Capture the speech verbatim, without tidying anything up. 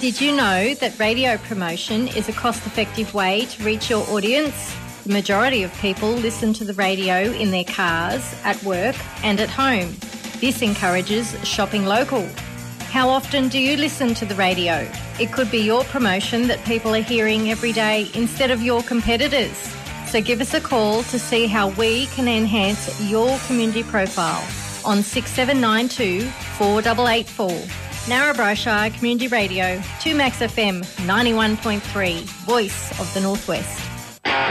Did you know that radio promotion is a cost-effective way to reach your audience? The majority of people listen to the radio in their cars, at work and at home. This encourages shopping local. How often do you listen to the radio? It could be your promotion that people are hearing every day instead of your competitors. So give us a call to see how we can enhance your community profile on six seven nine two, four eight eight four. Narrabri Shire Community Radio, two Max F M ninety-one point three, Voice of the Northwest.